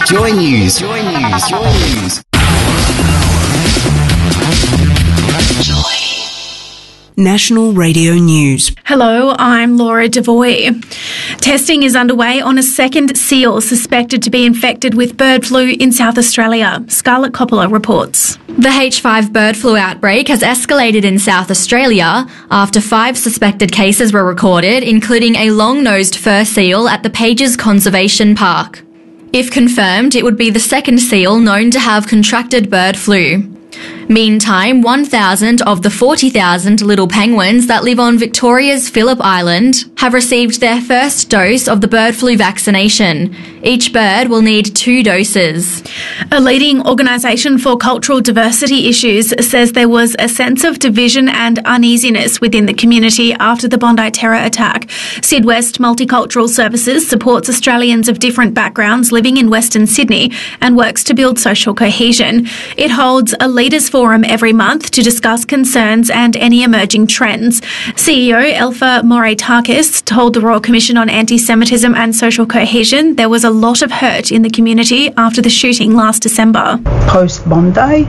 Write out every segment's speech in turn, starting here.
Joy News. Joy News. Joy News. National Radio News. Hello, I'm Laura Devoy. Testing is underway on a second seal suspected to be infected with bird flu in South Australia. Scarlett Coppola reports. The H5 bird flu outbreak has escalated in South Australia after 5 suspected cases were recorded, including a long-nosed fur seal at the Pages Conservation Park. If confirmed, it would be the second seal known to have contracted bird flu. Meantime, 1,000 of the 40,000 little penguins that live on Victoria's Phillip Island have received their first dose of the bird flu vaccination. Each bird will need 2 doses. A leading organisation for cultural diversity issues says there was a sense of division and uneasiness within the community after the Bondi terror attack. Syd West Multicultural Services supports Australians of different backgrounds living in Western Sydney and works to build social cohesion. It holds a Leaders Forum every month to discuss concerns and any emerging trends. CEO Elfa Morais-Takis told the Royal Commission on Anti-Semitism and Social Cohesion there was a lot of hurt in the community after the shooting last December. Post-Bondi,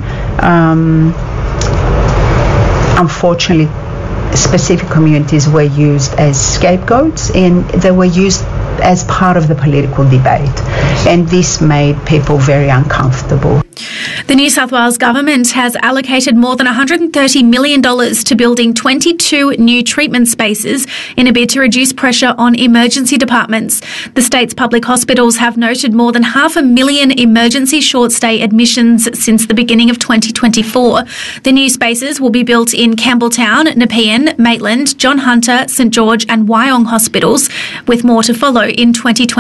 unfortunately, specific communities were used as scapegoats and they were used as part of the political debate, and this made people very uncomfortable. The New South Wales Government has allocated more than $130 million to building 22 new treatment spaces in a bid to reduce pressure on emergency departments. The state's public hospitals have noted more than 500,000 emergency short-stay admissions since the beginning of 2024. The new spaces will be built in Campbelltown, Nepean, Maitland, John Hunter, St George and Wyong hospitals, with more to follow in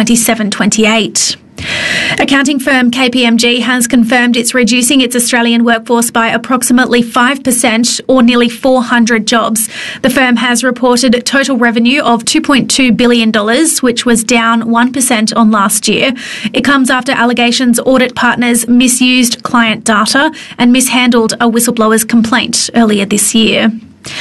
2027-28. Accounting firm KPMG has confirmed it's reducing its Australian workforce by approximately 5% or nearly 400 jobs. The firm has reported total revenue of $2.2 billion, which was down 1% on last year. It comes after allegations audit partners misused client data and mishandled a whistleblower's complaint earlier this year.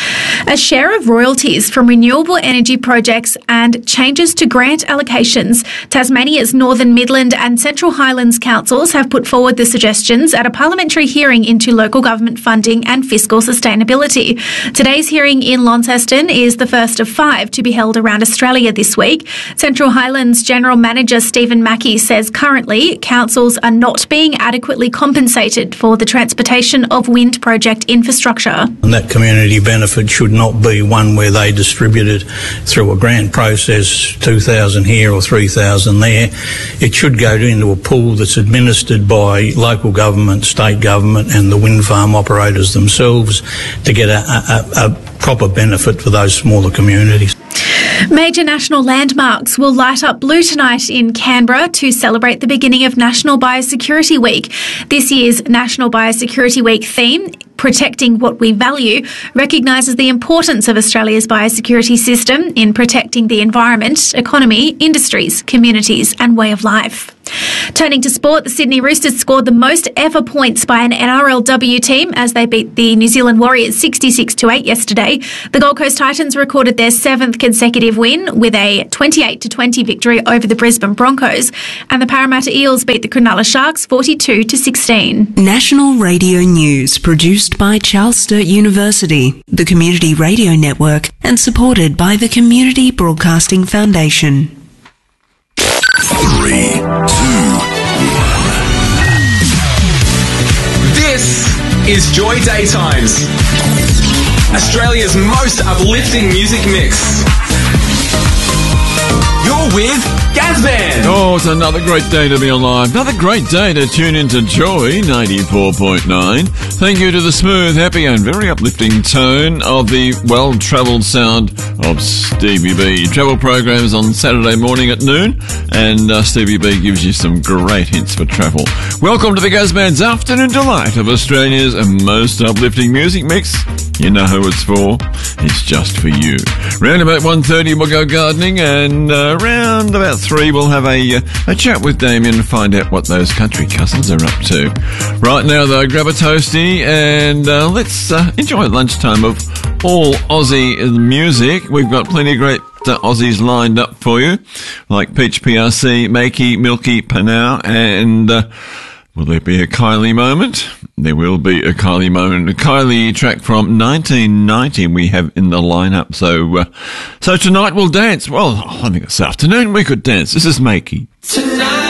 A share of royalties from renewable energy projects and changes to grant allocations. Tasmania's Northern Midland and Central Highlands councils have put forward the suggestions at a parliamentary hearing into local government funding and fiscal sustainability. Today's hearing in Launceston is the first of 5 to be held around Australia this week. Central Highlands General Manager Stephen Mackey says currently councils are not being adequately compensated for the transportation of wind project infrastructure. And that community benefit should not be one where they distribute it through a grant process, 2,000 here or 3,000 there. It should go into a pool that's administered by local government, state government and the wind farm operators themselves to get a proper benefit for those smaller communities. Major national landmarks will light up blue tonight in Canberra to celebrate the beginning of National Biosecurity Week. This year's National Biosecurity Week theme, Protecting What We Value, recognises the importance of Australia's biosecurity system in protecting the environment, economy, industries, communities and way of life. Turning to sport, the Sydney Roosters scored the most ever points by an NRLW team as they beat the New Zealand Warriors 66-8 yesterday. The Gold Coast Titans recorded their 7th consecutive win with a 28-20 victory over the Brisbane Broncos, and the Parramatta Eels beat the Cronulla Sharks 42-16. National Radio News, produced by Charles Sturt University, the Community Radio Network, and supported by the Community Broadcasting Foundation. 3, 2, 1. This is Joy Daytimes, Australia's most uplifting music mix. You're with Gazband. Oh, it's another great day to be alive. Another great day to tune into Joy 94.9. Thank you to the smooth, happy and very uplifting tone of the well-travelled sound of Stevie B. Travel programs on Saturday morning at noon, and Stevie B gives you some great hints for travel. Welcome to the Gazband's Afternoon Delight of Australia's most uplifting music mix. You know who it's for. It's just for you. Round about 1:30 we'll go gardening, and around about 3 we'll have a chat with Damien and find out what those country cousins are up to. Right now though, grab a toasty and let's enjoy lunchtime of all Aussie music. We've got plenty of great Aussies lined up for you, like Peach PRC, Makey, Milky, Panau, and will there be a Kylie moment? There will be a Kylie moment. A Kylie track from 1990 we have in the lineup. So tonight we'll dance. Well, I think this afternoon we could dance. This is Makey. Tonight.